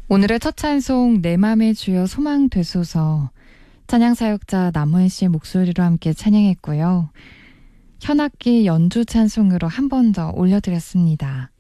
오늘의 첫 찬송 내 맘의 주여 소망 되소서 찬양사역자 남은 씨의 목소리로 함께 찬양했고요. 현악기 연주 찬송으로 한 번 더 올려드렸습니다.